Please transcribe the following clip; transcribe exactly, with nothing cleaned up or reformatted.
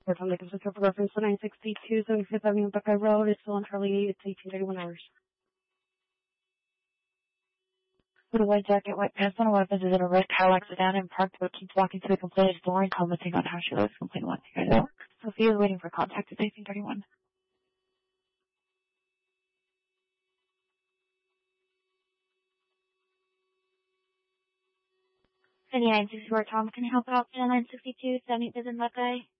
We're Tom Nichols with reference to nine sixty-two seventy-fifth Avenue Buckeye Road. It's still in Hurley. It's eighteen thirty-one hours. With a white jacket, white pants on, a weapons is in a red Cadillac sedan and parked, but keeps walking to the complainant's door and commenting on how she looks. Complainant wants you guys out. Sophia is waiting for contact. It's eighteen thirty-one. nine sixty-four, Tom, can I help out? nine sixty-two, seventy-fifth in Buckeye.